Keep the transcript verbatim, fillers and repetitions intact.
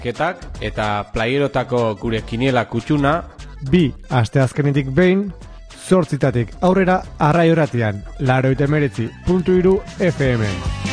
ketak eta playerotako gure kiniela kutsuna. Bi asteazkenetik behin, zortzitatik aurrera arraio ratian, laurogeita hemeretzi puntu hiru F M.